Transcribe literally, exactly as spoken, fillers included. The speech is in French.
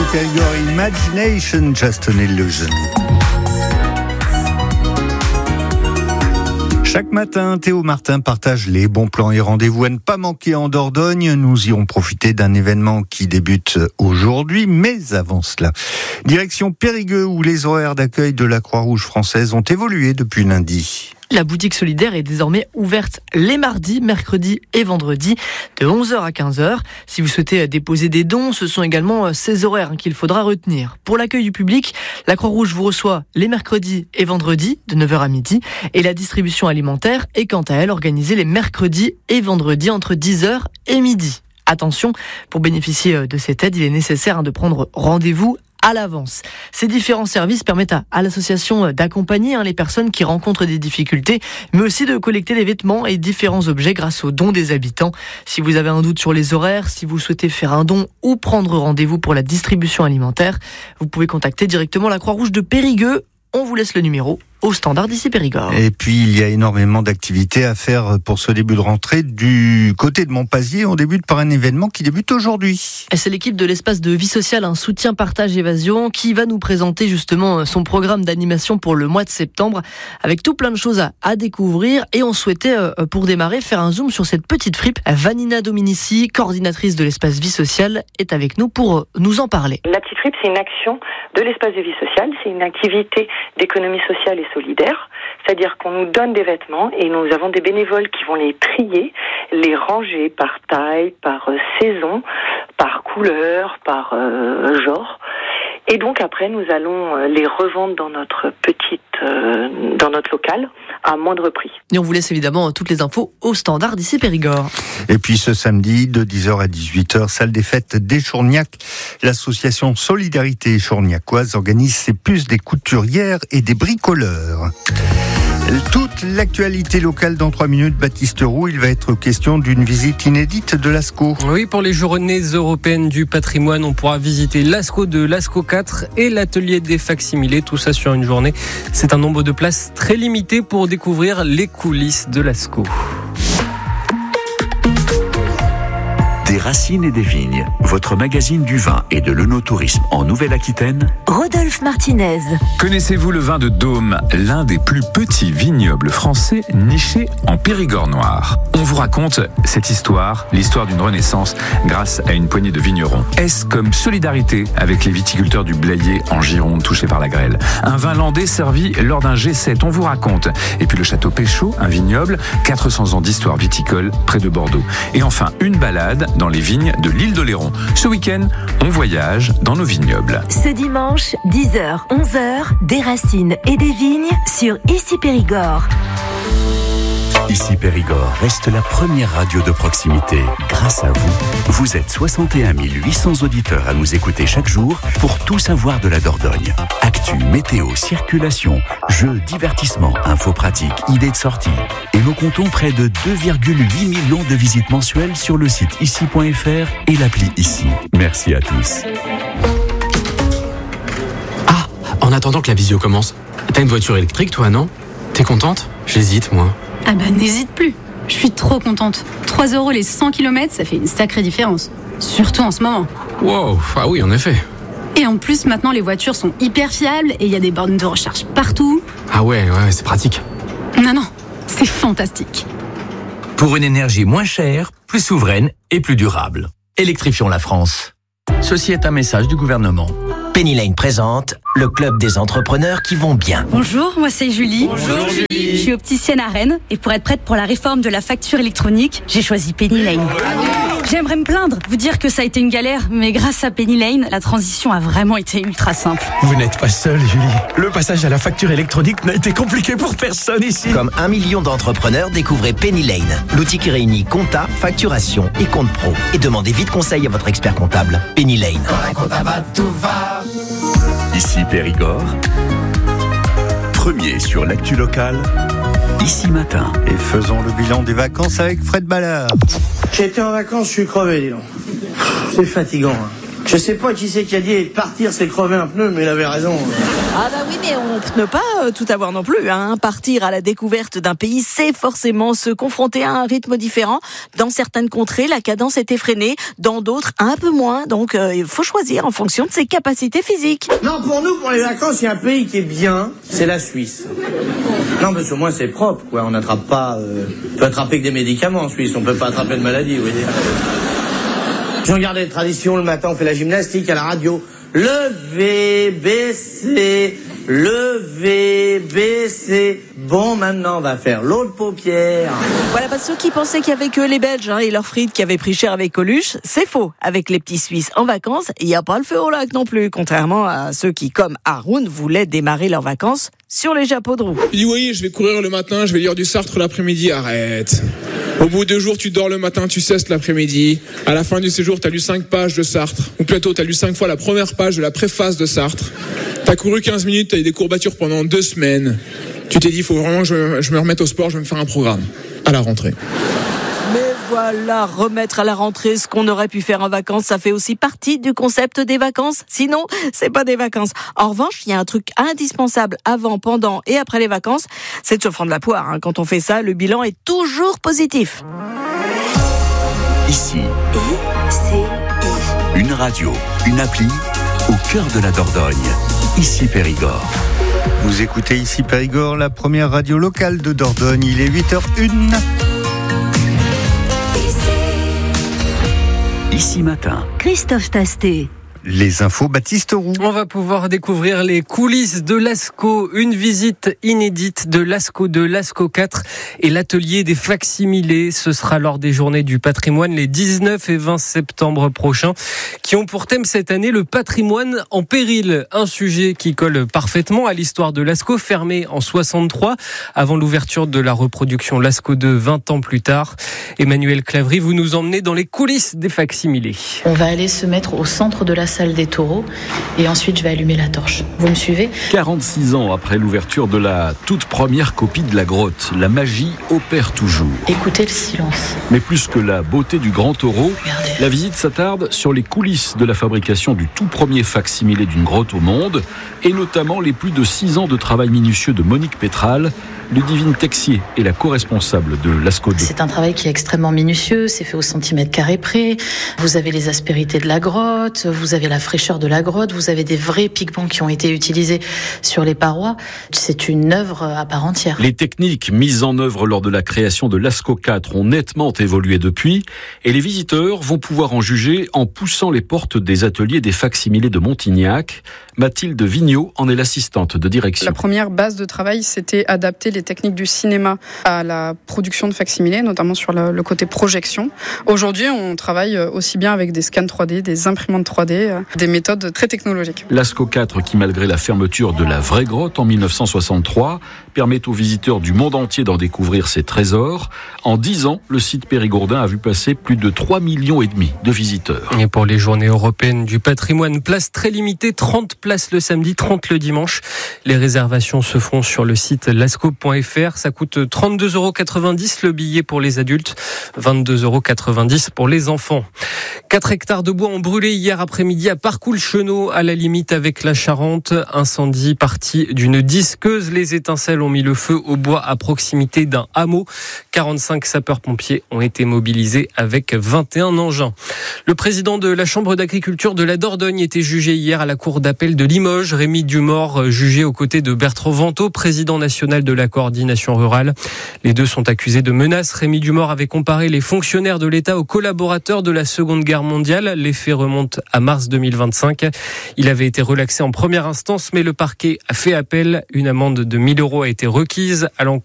Périgord, Imagination, Just an Illusion. Chaque matin, Théo Martin partage les bons plans et rendez-vous à ne pas manquer en Dordogne. Nous irons profiter d'un événement qui débute aujourd'hui, mais avant cela, direction Périgueux où les horaires d'accueil de la Croix-Rouge française ont évolué depuis lundi. La boutique solidaire est désormais ouverte les mardis, mercredis et vendredis de onze heures à quinze heures. Si vous souhaitez déposer des dons, ce sont également ces horaires qu'il faudra retenir. Pour l'accueil du public, la Croix-Rouge vous reçoit les mercredis et vendredis de neuf heures à midi et la distribution alimentaire est quant à elle organisée les mercredis et vendredis entre dix heures et midi. Attention, pour bénéficier de cette aide, il est nécessaire de prendre rendez-vous à l'avance. Ces différents services permettent à, à l'association d'accompagner hein, les personnes qui rencontrent des difficultés, mais aussi de collecter des vêtements et différents objets grâce aux dons des habitants. Si vous avez un doute sur les horaires, si vous souhaitez faire un don ou prendre rendez-vous pour la distribution alimentaire, vous pouvez contacter directement la Croix-Rouge de Périgueux. On vous laisse le numéro au standard d'ici Périgord. Et puis, il y a énormément d'activités à faire pour ce début de rentrée. Du côté de Montpazier, on débute par un événement qui débute aujourd'hui. Et c'est l'équipe de l'espace de vie sociale, un soutien, partage, évasion, qui va nous présenter justement son programme d'animation pour le mois de septembre, avec tout plein de choses à, à découvrir. Et on souhaitait, euh, pour démarrer, faire un zoom sur cette petite fripe. Vanina Dominici, coordinatrice de l'espace vie sociale, est avec nous pour nous en parler. La petite fripe, c'est une action de l'espace de vie sociale. C'est une activité d'économie sociale et solidaire, c'est-à-dire qu'on nous donne des vêtements et nous avons des bénévoles qui vont les trier, les ranger par taille, par euh, saison, par couleur, par euh, genre. Et donc après, nous allons les revendre dans notre petite, euh, dans notre local à moindre prix. Et on vous laisse évidemment toutes les infos au standard d'ici Périgord. Et puis ce samedi, de dix heures à dix-huit heures, salle des fêtes d'Échourgnac, l'association Solidarité Échourgnacoise organise ses puces des couturières et des bricoleurs. Toute l'actualité locale dans trois minutes, Baptiste Roux, il va être question d'une visite inédite de l'ASCO. Oui, pour les journées européennes du patrimoine, on pourra visiter l'ASCO de l'ASCO quatre et l'atelier des facsimilés, tout ça sur une journée. C'est un nombre de places très limité pour découvrir les coulisses de l'ASCO. Des racines et des vignes, votre magazine du vin et de l'œnotourisme en Nouvelle-Aquitaine. Rodolphe Martinez. Connaissez-vous le vin de Dôme, l'un des plus petits vignobles français nichés en Périgord noir? On vous raconte cette histoire, l'histoire d'une renaissance grâce à une poignée de vignerons. Est-ce comme solidarité avec les viticulteurs du Blayais en Gironde touchés par la grêle? Un vin landais servi lors d'un G sept, on vous raconte. Et puis le château Péchaud, un vignoble, quatre cents ans d'histoire viticole près de Bordeaux. Et enfin, une balade dans les vignes de l'île d'Oléron. Ce week-end, on voyage dans nos vignobles. Ce dimanche, dix heures, onze heures, des racines et des vignes sur Ici Périgord. Ici Périgord reste la première radio de proximité. Grâce à vous, vous êtes soixante et un mille huit cents auditeurs à nous écouter chaque jour pour tout savoir de la Dordogne. Actu, météo, circulation, jeux, divertissement, infos pratiques, idées de sortie. Et nous comptons près de deux virgule huit millions de visites mensuelles sur le site ici point f r et l'appli Ici. Merci à tous. Ah, en attendant que la visio commence, t'as une voiture électrique toi, non? T'es contente? J'hésite, moi. Ah bah n'hésite plus, je suis trop contente. trois euros les cent kilomètres, ça fait une sacrée différence. Surtout en ce moment. Wow, ah oui, en effet. Et en plus, maintenant, les voitures sont hyper fiables et il y a des bornes de recharge partout. Ah ouais, ouais, c'est pratique. Non, non, c'est fantastique. Pour une énergie moins chère, plus souveraine et plus durable. Électrifions la France. Ceci est un message du gouvernement. Penny Lane présente le club des entrepreneurs qui vont bien. Bonjour, moi c'est Julie. Bonjour Julie. Je suis opticienne à Rennes et pour être prête pour la réforme de la facture électronique, j'ai choisi Penny Lane. J'aimerais me plaindre, vous dire que ça a été une galère, mais grâce à Penny Lane, la transition a vraiment été ultra simple. Vous n'êtes pas seule, Julie. Le passage à la facture électronique n'a été compliqué pour personne ici. Comme un million d'entrepreneurs, découvrez Penny Lane, l'outil qui réunit compta, facturation et compte pro. Et demandez vite conseil à votre expert comptable. Penny Lane. Quand un comptable va, tout va. Ici Périgord, premier sur l'actu locale, Ici Matin. Et faisons le bilan des vacances avec Fred Ballard. J'ai été en vacances, je suis crevé, dis donc. C'est fatigant. Hein. Je sais pas qui c'est qui a dit partir c'est crever un pneu, mais il avait raison. Ah bah oui, mais on ne peut pas euh, tout avoir non plus. Hein. Partir à la découverte d'un pays, c'est forcément se confronter à un rythme différent. Dans certaines contrées, la cadence est effrénée, dans d'autres, un peu moins. Donc euh, il faut choisir en fonction de ses capacités physiques. Non, pour nous, pour les vacances, il y a un pays qui est bien, c'est la Suisse. Non, parce que au moins c'est propre, quoi. On n'attrape pas... Euh... On peut attraper que des médicaments en Suisse, on peut pas attraper de maladie, vous voyez. Si on regarde les traditions, le matin on fait la gymnastique à la radio. Lever, baisser, lever, baisser. Bon, maintenant on va faire l'autre paupière. Voilà, bah, ceux qui pensaient qu'il y avait que les Belges hein, et leurs frites qui avaient pris cher avec Coluche, c'est faux. Avec les petits Suisses en vacances, il n'y a pas le feu au lac non plus, contrairement à ceux qui, comme Haroun, voulaient démarrer leurs vacances sur les chapeaux de roue. Il dit oui, je vais courir le matin, je vais lire du Sartre l'après-midi. Arrête. Au bout de deux jours, tu dors le matin, tu cesses l'après-midi. À la fin du séjour, t'as lu cinq pages de Sartre. Ou plutôt, t'as lu cinq fois la première page de la préface de Sartre. T'as couru quinze minutes, t'as eu des courbatures pendant deux semaines. Tu t'es dit, il faut vraiment que je, je me remette au sport, je vais me faire un programme. À la rentrée. Mais voilà, remettre à la rentrée ce qu'on aurait pu faire en vacances, ça fait aussi partie du concept des vacances. Sinon, c'est pas des vacances. En revanche, il y a un truc indispensable avant, pendant et après les vacances, c'est de se prendre la poire. Hein. Quand on fait ça, le bilan est toujours positif. Ici, une radio, une appli au cœur de la Dordogne. Ici Périgord. Vous écoutez Ici Périgord, la première radio locale de Dordogne. Il est huit heures une. Ici matin. Christophe Tastet. Les infos Baptiste Roux. On va pouvoir découvrir les coulisses de Lascaux, une visite inédite de Lascaux deux, Lascaux quatre et l'atelier des facsimilés. Ce sera lors des journées du patrimoine les dix-neuf et vingt septembre prochains, qui ont pour thème cette année le patrimoine en péril. Un sujet qui colle parfaitement à l'histoire de Lascaux, fermé en soixante-trois, avant l'ouverture de la reproduction Lascaux deux vingt ans plus tard. Emmanuel Clavry, vous nous emmenez dans les coulisses des facsimilés. On va aller se mettre au centre de la salle des taureaux et ensuite je vais allumer la torche. Vous me suivez ? quarante-six ans après l'ouverture de la toute première copie de la grotte, la magie opère toujours. Écoutez le silence. Mais plus que la beauté du grand taureau, Regardez. La visite s'attarde sur les coulisses de la fabrication du tout premier facsimilé d'une grotte au monde et notamment les plus de six ans de travail minutieux de Monique Pétral, Ludivine Texier est la co-responsable de Lascaux deux. C'est un travail qui est extrêmement minutieux, c'est fait au centimètre carré près. Vous avez les aspérités de la grotte, vous avez la fraîcheur de la grotte, vous avez des vrais pigments qui ont été utilisés sur les parois. C'est une œuvre à part entière. Les techniques mises en œuvre lors de la création de Lascaux quatre ont nettement évolué depuis et les visiteurs vont pouvoir en juger en poussant les portes des ateliers des facsimilés de Montignac. Mathilde Vigneault en est l'assistante de direction. La première base de travail, c'était adapter les techniques du cinéma à la production de facsimilés, notamment sur le, le côté projection. Aujourd'hui, on travaille aussi bien avec des scans trois D, des imprimantes trois D, des méthodes très technologiques. Lascaux quatre, qui malgré la fermeture de la vraie grotte en mille neuf cent soixante-trois, permet aux visiteurs du monde entier d'en découvrir ses trésors. En dix ans, le site périgourdin a vu passer plus de trois millions et demi de visiteurs. Et pour les journées européennes du patrimoine, place très limitée, trente places le samedi, trente le dimanche. Les réservations se font sur le site lascaux point f r. Ça coûte trente-deux euros quatre-vingt-dix le billet pour les adultes, vingt-deux euros quatre-vingt-dix pour les enfants. quatre hectares de bois ont brûlé hier après-midi à Parcoul-Chenot, à la limite avec la Charente. Incendie parti d'une disqueuse. Les étincelles ont mis le feu au bois à proximité d'un hameau. quarante-cinq sapeurs-pompiers ont été mobilisés avec vingt et un engins. Le président de la Chambre d'agriculture de la Dordogne était jugé hier à la cour d'appel de Limoges. Rémi Dumort, jugé aux côtés de Bertrand Vantaux, président national de la coordination rurale. Les deux sont accusés de menaces. Rémi Dumort avait comparé les fonctionnaires de l'État aux collaborateurs de la Seconde Guerre mondiale. Les faits remontent à mars deux mille vingt-cinq. Il avait été relaxé en première instance, mais le parquet a fait appel. Une amende de mille euros a été requise à l'encontre